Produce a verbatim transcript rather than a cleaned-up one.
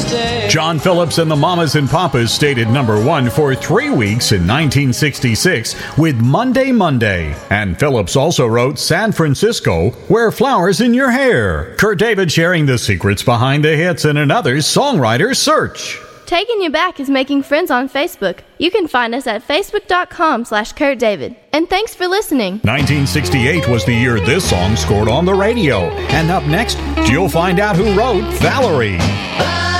stay. John Phillips and the Mamas and Papas stayed at number one for three weeks in nineteen sixty-six with Monday Monday. And Phillips also wrote San Francisco, Wear Flowers in Your Hair. Kurt David sharing the secrets behind the hits in another songwriter search. Taking You Back is making friends on Facebook. You can find us at facebook.com slash Kurt David. And thanks for listening. nineteen sixty-eight was the year this song scored on the radio. And up next, you'll find out who wrote Valerie.